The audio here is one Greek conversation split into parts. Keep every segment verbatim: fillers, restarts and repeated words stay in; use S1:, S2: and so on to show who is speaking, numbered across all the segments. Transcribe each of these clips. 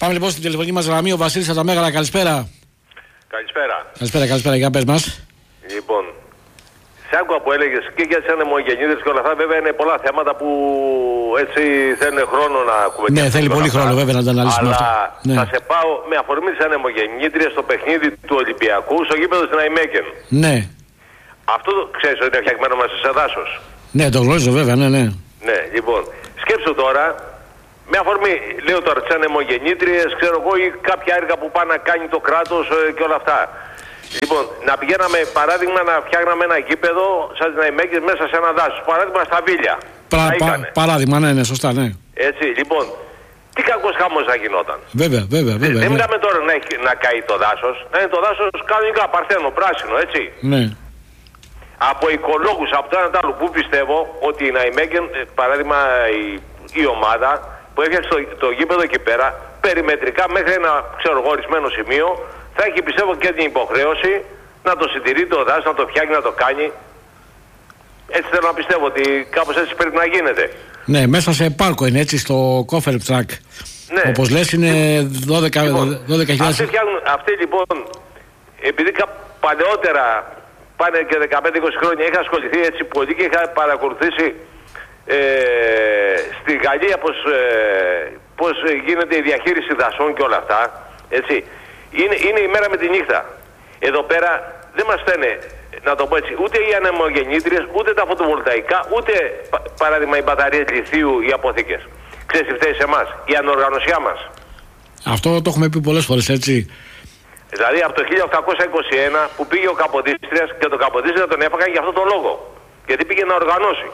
S1: Πάμε λοιπόν στην τηλεφωνική μας γραμμή. Ο Βασίλης από τα Μέγαρα, καλησπέρα.
S2: Καλησπέρα.
S1: Καλησπέρα, καλησπέρα, για πες μας.
S2: Λοιπόν, σε άκουα που έλεγες και για τις ανεμογεννήτρες και όλα αυτά, βέβαια είναι πολλά θέματα που έτσι θέλουν χρόνο να κουβεντιάσουν.
S1: Ναι, θέλει πολύ χρόνο βέβαια να τα αναλύσουμε
S2: αλλά
S1: αυτό.
S2: Αλλά θα
S1: ναι.
S2: σε πάω με αφορμή τις ανεμογεννήτριες στο παιχνίδι του Ολυμπιακού στο γήπεδο στην Αϊμέγεν.
S1: Ναι.
S2: Αυτό ξέρεις ότι είναι φτιαγμένο μέσα σε δάσος.
S1: Ναι, το γνωρίζω βέβαια, ναι, ναι.
S2: Ναι, λοιπόν, σκέψου τώρα, με αφορμή, λέω τώρα τις ανεμογεννήτριες, ξέρω εγώ, ή κάποια έργα που πάνε να κάνει το κράτος ε, και όλα αυτά. Λοιπόν, να πηγαίναμε, παράδειγμα, να φτιάχναμε ένα γήπεδο σαν την Αϊμέγεν μέσα σε ένα δάσος. Παράδειγμα στα Βίλια.
S1: Πα, πα, παράδειγμα, ναι, ναι, σωστά, ναι.
S2: Έτσι, λοιπόν, τι κακός χαμός θα γινόταν.
S1: Βέβαια, βέβαια, βέβαια.
S2: Δεν μιλάμε τώρα να, έχει, να καεί το δάσος. Να είναι το δάσος κανονικά, παρθένο, πράσινο, έτσι.
S1: Ναι.
S2: Από οικολόγους, από το ένα τ' άλλο που πιστεύω ότι η Αϊμέγεν, παράδειγμα, η, η ομάδα που έφτιαξε το, το γήπεδο εκεί πέρα, περιμετρικά μέχρι ένα ξέρω εγώ ορισμένο σημείο, θα έχει πιστεύω και την υποχρέωση να το συντηρεί το δάσος, να το φτιάχνει, να το κάνει. Έτσι θέλω να πιστεύω ότι κάπως έτσι πρέπει να γίνεται.
S1: Ναι, μέσα σε πάρκο είναι έτσι, στο Κόφερ Τρακ. Ναι. Όπως λες είναι δώδεκα χιλιάδες.
S2: Αυτοί, αυτοί λοιπόν, επειδή παλαιότερα, πάνε και δεκαπέντε είκοσι χρόνια, είχα ασχοληθεί έτσι πολύ και είχα παρακολουθήσει ε, στη Γαλλία πως, ε, πως γίνεται η διαχείριση δασών και όλα αυτά. Έτσι. Είναι, είναι η μέρα με τη νύχτα. Εδώ πέρα δεν μας φταίνε, να το πω έτσι, ούτε οι ανεμογεννήτριες, ούτε τα φωτοβολταϊκά, ούτε παράδειγμα οι μπαταρίες λιθίου, οι αποθήκες. Ξέρεις τι φταίει σε εμάς, η ανοργανωσιά μας.
S1: Αυτό το έχουμε πει πολλές φορές, έτσι.
S2: Δηλαδή από το χίλια οκτακόσια είκοσι ένα που πήγε ο Καποδίστριας και τον Καποδίστρια τον έφαγαν για αυτό το λόγο. Γιατί πήγε να οργανώσει.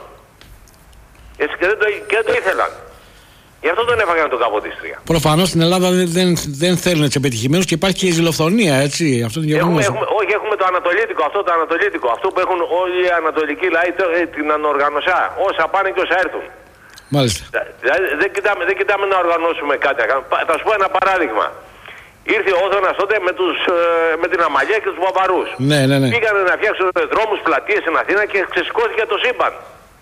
S2: Έτσι και δεν το, και δεν το ήθελαν. Γι' αυτό τον έφαγαν τον Καποδίστρια.
S1: Προφανώς στην Ελλάδα δεν, δεν, δεν θέλουν έτσι επιτυχημένους και υπάρχει και η ζηλοφθονία, έτσι. Αυτό είναι
S2: έχουμε, έχουμε, όχι, έχουμε το ανατολίτικο, αυτό το ανατολίτικο. Αυτό που έχουν όλοι οι ανατολικοί λαοί, την ανοργανωσιά. Όσα πάνε και όσα έρθουν.
S1: Μάλιστα.
S2: Δηλαδή δεν κοιτάμε, δεν κοιτάμε να οργανώσουμε κάτι. Θα σου πω ένα παράδειγμα. Ήρθε ο Όθωνας τότε με, τους, με την Αμαλία και τους Βαβαρούς.
S1: Ναι, ναι, ναι.
S2: Πήγανε να φτιάξουν δρόμους, πλατείες στην Αθήνα και ξεσηκώθηκε το σύμπαν.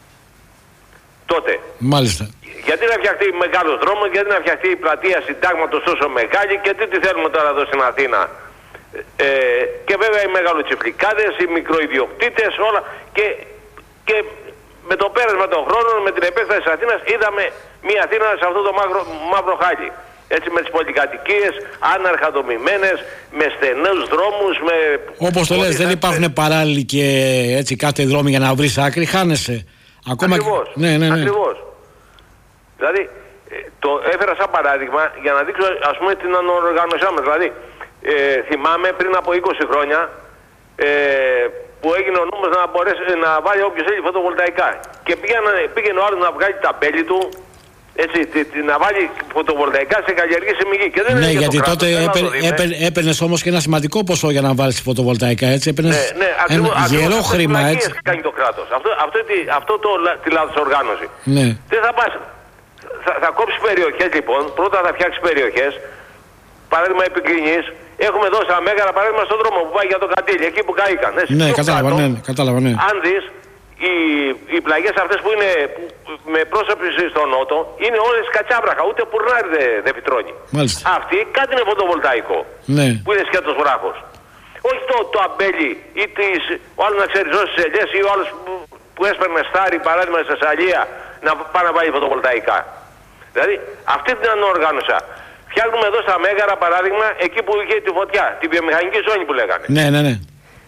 S2: Τότε.
S1: Μάλιστα.
S2: Γιατί να φτιαχτεί μεγάλος δρόμος, γιατί να φτιαχτεί η πλατεία Συντάγματος τόσο μεγάλη και τι, τι θέλουμε τώρα εδώ στην Αθήνα. Ε, και βέβαια οι μεγαλοτσιφλικάδες, οι μικροϊδιοκτήτες, όλα. Και, και με το πέρασμα των χρόνων, με την επέκταση της Αθήνας, είδαμε μια Αθήνα σε αυτό το μαύρο, μαύρο χάλι. Έτσι με τις πολυκατοικίες, άναρχα δομημένες, με στενούς δρόμους, με...
S1: Όπως το λες, δεν υπάρχουν παράλληλοι και έτσι κάθε δρόμοι για να βρεις άκρη, χάνεσαι. Ακόμα...
S2: Ακριβώς,
S1: ναι, ναι, ναι.
S2: ακριβώς. Δηλαδή, το έφερα σαν παράδειγμα για να δείξω ας πούμε την ανοργανωσιά μας. Δηλαδή, ε, θυμάμαι πριν από είκοσι χρόνια ε, που έγινε ο νόμος να μπορέσει να βάλει όποιος θέλει φωτοβολταϊκά. Και πήγαινε, πήγαινε ο άλλος να βγάλει τα μπέλη του, έτσι, τι, τι, να βάλει φωτοβολταϊκά σε καλλιεργήσιμη γη. Και δεν
S1: ναι, γιατί
S2: το
S1: τότε έπαιρνες όμως και ένα σημαντικό ποσό για να βάλεις φωτοβολταϊκά, έτσι. Έπαιρνες ναι, ναι, ακριβώς, ένα ακριβώς, γερό χρήμα, έτσι.
S2: Κάνει το κράτος. Αυτό, αυτό, αυτό το, τη λάθος οργάνωση.
S1: Ναι.
S2: Δεν θα πας. Θα, θα κόψει περιοχές λοιπόν, πρώτα θα φτιάξει περιοχές, παράδειγμα επικρινής. Έχουμε εδώ στα Μέγαρα παράδειγμα στον δρόμο που πάει για το Καντήλι, εκεί που καήκαν. Έτσι,
S1: ναι, κατάλαβα, ναι, κατάλαβα, ναι.
S2: Αν δεις, οι, οι πλαγιές αυτές που είναι που, με πρόσωψη στο νότο, είναι όλες κατσάβραχα, ούτε πουρνάρι δεν δε φυτρώνει.
S1: Μάλιστα.
S2: Αυτή κάτι είναι φωτοβολταϊκό,
S1: ναι.
S2: Που είναι σκέτος βράχος. Όχι το, το αμπέλι ή τις, ο άλλος να ξεριζώσει τις ελιές ή ο άλλος που, που έσπερνε στάρι παράδειγμα στη Θεσσαλία να πάει να βάλει φωτοβολταϊκά. Δηλαδή αυτή την ανοργάνωσα. Φτιάχνουμε εδώ στα Μέγαρα παράδειγμα εκεί που είχε τη φωτιά, τη βιομηχανική ζώνη που λέγανε.
S1: Ναι, ναι, ναι.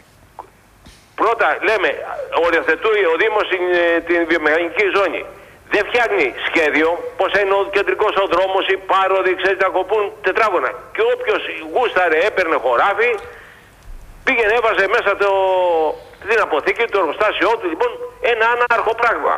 S2: Πρώτα λέμε οριοθετούει ο Δήμος την, την βιομηχανική ζώνη. Δεν φτιάχνει σχέδιο, πώς είναι ο κεντρικός ο δρόμος, οι πάροδοι, ξέρετε να κοπούν τετράγωνα. Και όποιος γούσταρε έπαιρνε χωράφι, πήγαινε έβαζε μέσα το, την αποθήκη, το εργοστάσιό του, λοιπόν ένα άναρχο πράγμα.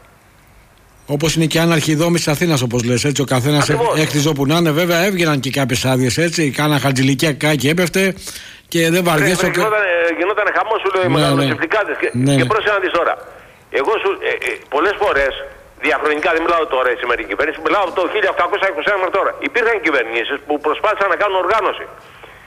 S1: Όπως είναι και άναρχη η δόμη της Αθήνας, όπως λες, έτσι, ο καθένας έχτιζε όπου να είναι. Βέβαια έβγαιναν και κάποιες άδειες, έτσι, κάναν χατζηλικιά και έπεφτε και δεν βαριέσαι.
S2: Και... Γινόταν, γινόταν χαμός, σου λέω, οι μεγαλοτσιφλικάδες. Και,
S1: ναι,
S2: και πρόσεχε να δεις τώρα. Εγώ σου, ε, ε, πολλές φορές, διαχρονικά, δεν μιλάω τώρα η σημερινή κυβέρνηση, μιλάω από το χίλια οκτακόσια είκοσι ένα μέχρι τώρα. Υπήρχαν κυβερνήσεις που προσπάθησαν να κάνουν οργάνωση.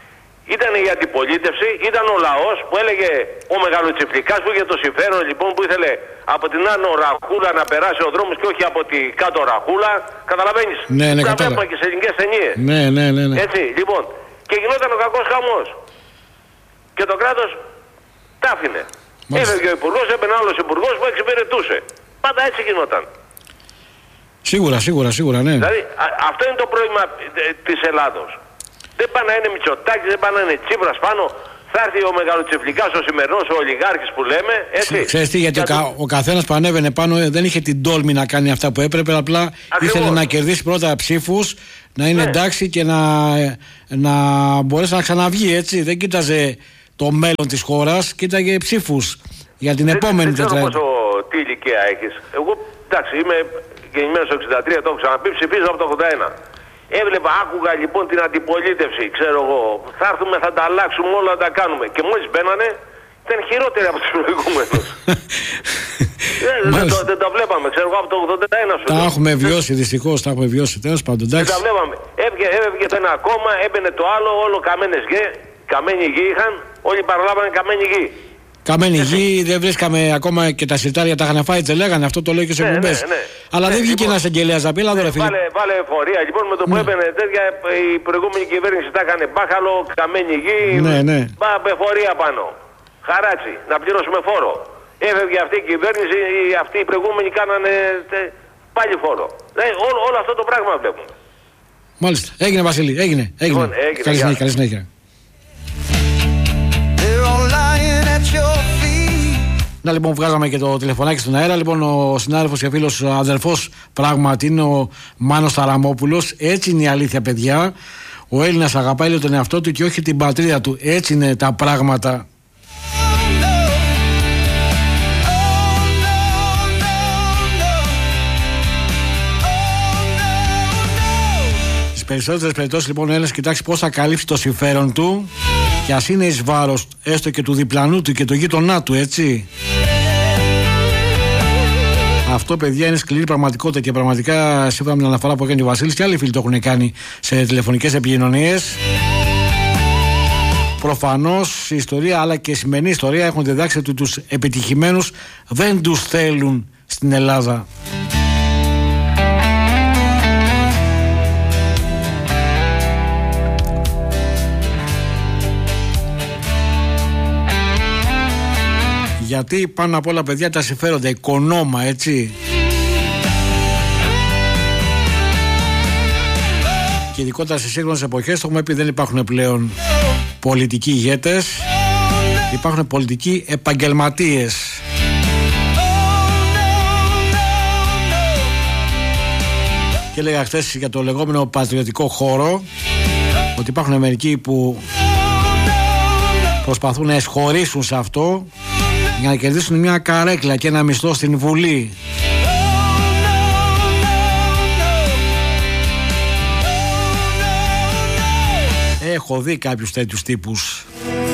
S2: Ήταν η αντιπολίτευση, ήταν ο λαός που έλεγε ο Μεγαλοτσιφλικάς που είχε το συμφέρον λοιπόν που ήθελε από την άνω Ραχούλα να περάσει ο δρόμος και όχι από την κάτω Ραχούλα. Καταλαβαίνεις.
S1: Ναι, ναι,
S2: τα βλέπουμε και σε ελληνικές ταινίες.
S1: Ναι, ναι, ναι, ναι.
S2: Έτσι, λοιπόν. Και γινόταν ο κακός χαμός. Και το κράτος τα άφηνε. Έφευγε ο υπουργός, έμπαινε άλλος υπουργός που εξυπηρετούσε. Πάντα έτσι γινόταν.
S1: Σίγουρα, σίγουρα, σίγουρα, ναι.
S2: Δηλαδή α, αυτό είναι το πρόβλημα ε, της Ελλάδος. Δεν πάνε να είναι Μητσοτάκης, δεν πάνε να είναι Τσίπρας πάνω. Θα έρθει ο Μεγαλοτσιφλικάς, ο σημερινός, ο ολιγάρχης που λέμε. Έτσι.
S1: Ξέρεις τι, γιατί, γιατί... Ο, κα, ο καθένας που ανέβαινε πάνω δεν είχε την τόλμη να κάνει αυτά που έπρεπε. Απλά ακριβώς. Ήθελε να κερδίσει πρώτα ψήφους, να είναι ναι. εντάξει και να, να μπορέσει να ξαναβγεί. Έτσι. Δεν κοίταζε το μέλλον της χώρας, κοίταγε ψήφους για την
S2: δεν,
S1: επόμενη
S2: τετραετία. Δεν ξέρω πόσο, τι ηλικία έχεις. Εγώ, εντάξει, είμαι γεννημένος στο εξήντα τρία, το έχω ξαναπεί, ψηφίζω από το ογδόντα ένα. Έβλεπα, άκουγα λοιπόν την αντιπολίτευση, ξέρω εγώ, θα έρθουμε, θα τα αλλάξουμε όλα, θα τα κάνουμε. Και μόλις μπαίνανε, ήταν χειρότεροι από τους προηγούμενους. δεν, δεν, το, δεν τα βλέπαμε, ξέρω εγώ, από το ογδόντα ένα σου.
S1: Τα έχουμε βιώσει, δυστυχώς, τα έχουμε βιώσει, τέλος πάντων.
S2: Δεν τα βλέπαμε. Έβγαινε, έβγαινε το ένα κόμμα, έμπαινε το άλλο, όλο καμένες γη, καμένη γη είχαν, όλοι παραλάβανε καμένη γη.
S1: Καμένη γη, δεν βρίσκαμε ακόμα και τα συρτάρια τα είχαν φάει, λέγανε, αυτό το λέω και σε
S2: ναι,
S1: εκπομπές.
S2: Ναι, ναι.
S1: Αλλά
S2: ναι,
S1: δεν βγήκε
S2: λοιπόν,
S1: ένας εγγελέας να πει, έλα ρε φίλε.
S2: Βάλε, βάλε εφορία, λοιπόν με το που ναι. έμπαινε τέτοια, η προηγούμενη κυβέρνηση τα έκανε μπάχαλο, καμένη γη,
S1: ναι, ναι.
S2: μπα, εφορία πάνω. Χαράτσι, να πληρώσουμε φόρο. Έφευγε αυτή η κυβέρνηση, αυτοί οι προηγούμενοι κάνανε τε, πάλι φόρο. Δηλαδή, όλο, όλο αυτό το πράγμα βλέπουμε.
S1: Μάλιστα, έγινε Βασίλη, έγινε. έγινε. Λοιπόν, έγινε καλή συνέχεια, καλή συνέχεια. Να λοιπόν βγάζαμε και το τηλεφωνάκι στον αέρα. Λοιπόν, ο συνάδελφος και φίλος αδερφός πράγματι είναι ο Μάνος Ταραμόπουλος. Έτσι είναι η αλήθεια, παιδιά. Ο Έλληνας αγαπάει τον εαυτό του και όχι την πατρίδα του. Έτσι είναι τα πράγματα. Στις περισσότερες περιπτώσεις λοιπόν ο Έλληνας κοιτάξει πώς θα καλύψει το συμφέρον του και ας είναι εις βάρος έστω και του διπλανού του και του γείτονά του, έτσι. Αυτό, παιδιά, είναι σκληρή πραγματικότητα και πραγματικά σύμφωνα με την αναφορά που έκανε ο Βασίλης και άλλοι φίλοι το έχουν κάνει σε τηλεφωνικές επικοινωνίες. Προφανώς η ιστορία αλλά και η σημερινή ιστορία έχουν διδάξει ότι τους επιτυχημένους δεν τους θέλουν στην Ελλάδα. Γιατί πάνω απ' όλα, παιδιά, τα συμφέροντα, οικονόμα, έτσι. Και ειδικότερα στις σύγχρονες εποχές, το έχουμε πει, δεν υπάρχουν πλέον πολιτικοί ηγέτες, υπάρχουν πολιτικοί επαγγελματίες. Και έλεγα χθες για το λεγόμενο πατριωτικό χώρο ότι υπάρχουν μερικοί που προσπαθούν να εσχωρήσουν σε αυτό για να κερδίσουν μια καρέκλα και ένα μισθό στην Βουλή. Έχω δει κάποιους τέτοιους τύπους.